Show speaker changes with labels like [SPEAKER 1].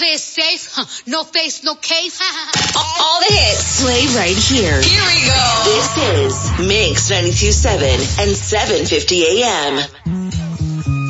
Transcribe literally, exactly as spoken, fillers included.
[SPEAKER 1] it safe. Huh. No face, no case.
[SPEAKER 2] All the hits.
[SPEAKER 3] Play right here.
[SPEAKER 2] Here we go.
[SPEAKER 3] This is Mix ninety-two point seven and seven fifty A M.